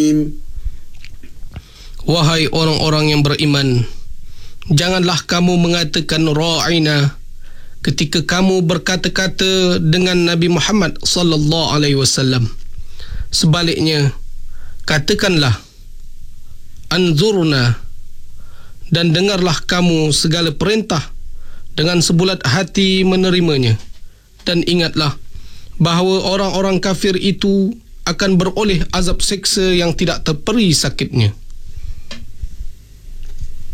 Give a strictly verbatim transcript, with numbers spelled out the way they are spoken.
Wahai orang-orang yang beriman, janganlah kamu mengatakan ra'ina ketika kamu berkata-kata dengan Nabi Muhammad sallallahu alaihi wasallam. Sebaliknya, katakanlah anzurna, dan dengarlah kamu segala perintah dengan sebulat hati menerimanya. Dan ingatlah bahawa orang-orang kafir itu akan beroleh azab seksa yang tidak terperi sakitnya.